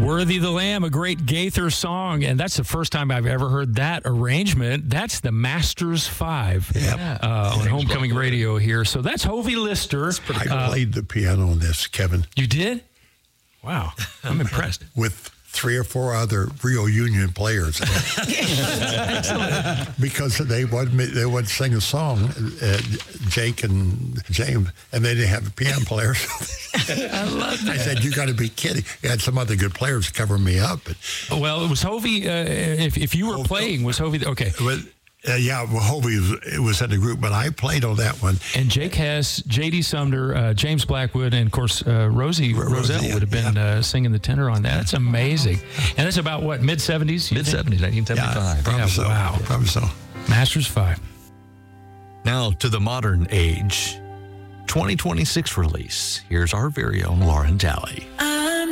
Worthy the Lamb, a great Gaither song, and that's the first time I've ever heard that arrangement. That's the Masters 5 on Homecoming Radio here. So that's Hovey Lister. I played the piano on this, Kevin. You did? Wow, I'm impressed. With 3 or 4 other Rio Union players. Because they would sing a song, Jake and James, and they didn't have a piano player. I love that. I said, you got to be kidding. You had some other good players cover me up. But, well, it was Hovey, if you were playing, was Hovey, okay. Hovey was in the group, but I played on that one. And Jake Hess, J.D. Sumner, James Blackwood, and, of course, Rosie Roselle would have been singing the tenor on that. That's amazing. And that's about, what, mid-'70s? Mid-'70s, 1975. Yeah, probably so. Wow. Probably so. Masters 5. Now to the modern age. 2026 release. Here's our very own Lauren Talley.